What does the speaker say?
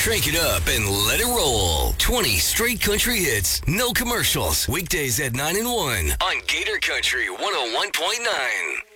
Crank it up and let it roll. 20 straight country hits, no commercials. Weekdays at 9 and 1 on Gator Country 101.9.